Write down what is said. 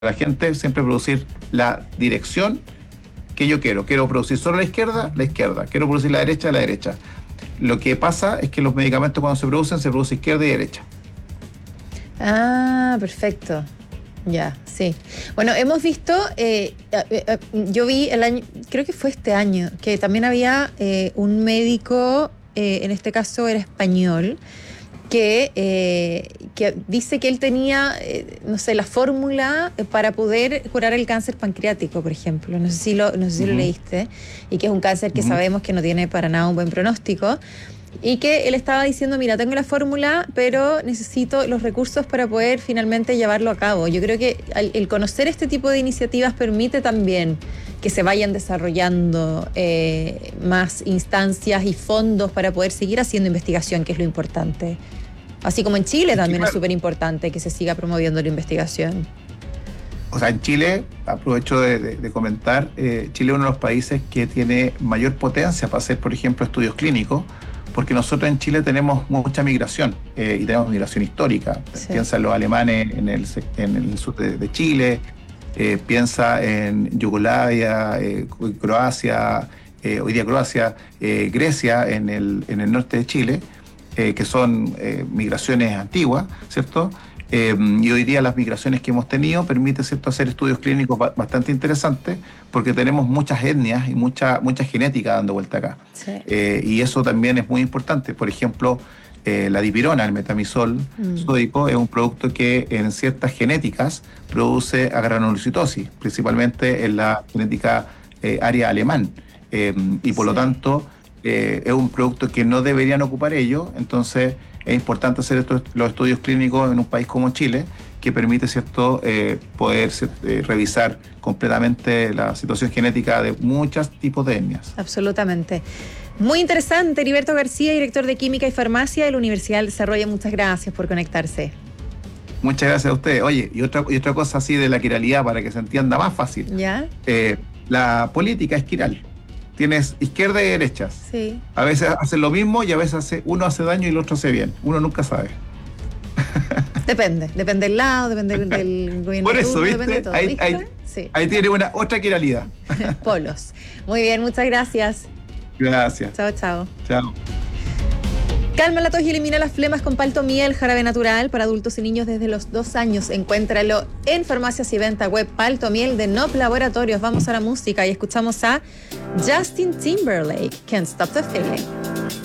la gente siempre producir la dirección que yo quiero. Quiero producir solo la izquierda. Quiero producir la derecha. Lo que pasa es que los medicamentos cuando se produce izquierda y derecha. Ah, perfecto. Ya, sí. Bueno, hemos visto, yo vi el año, creo que fue este año, que también había un médico, en este caso era español, que dice que él tenía, no sé, la fórmula para poder curar el cáncer pancreático, por ejemplo. No sé si lo leíste, y que es un cáncer que sabemos que no tiene para nada un buen pronóstico. Y que él estaba diciendo, mira, tengo la fórmula, pero necesito los recursos para poder finalmente llevarlo a cabo. Yo creo que el conocer este tipo de iniciativas permite también que se vayan desarrollando más instancias y fondos para poder seguir haciendo investigación, que es lo importante. Así como en Chile también es súper importante que se siga promoviendo la investigación. O sea, en Chile, aprovecho de comentar, Chile es uno de los países que tiene mayor potencia para hacer, por ejemplo, estudios clínicos, porque nosotros en Chile tenemos mucha migración y tenemos migración histórica. Sí. Piensa en los alemanes en el sur de Chile, piensa en Yugoslavia, Croacia, hoy día Croacia, Grecia en el norte de Chile, que son migraciones antiguas, ¿cierto? Y hoy día las migraciones que hemos tenido permiten, ¿cierto?, hacer estudios clínicos bastante interesantes, porque tenemos muchas etnias y mucha genética dando vuelta acá. Sí. Y eso también es muy importante. Por ejemplo, la dipirona, el metamizol sódico, es un producto que en ciertas genéticas produce agranulocitosis, principalmente en la genética área alemán. Y por lo tanto, es un producto que no deberían ocupar ellos. Entonces es importante hacer los estudios clínicos en un país como Chile, que permite, ¿cierto?, poder revisar completamente la situación genética de muchos tipos de etnias. Absolutamente. Muy interesante. Heriberto García, director de Química y Farmacia de la Universidad del Desarrollo. Muchas gracias por conectarse. Muchas gracias a ustedes. Oye, y otra cosa así de la quiralidad, para que se entienda más fácil. ¿Ya? La política es quiral. Tienes izquierda y derecha. Sí. A veces hacen lo mismo y a veces uno hace daño y el otro hace bien. Uno nunca sabe. Depende del lado, depende del gobierno. Por eso, ¿viste? Depende de todo, ¿viste? Sí. Ahí tiene otra quiralidad. Polos. Muy bien, muchas gracias. Gracias. Chao, chao. Chao. Calma la tos y elimina las flemas con Paltomiel, jarabe natural para adultos y niños desde los 2 años. Encuéntralo en farmacias y venta web. Paltomiel de Nop Laboratorios. Vamos a la música y escuchamos a Justin Timberlake, Can't Stop the Feeling.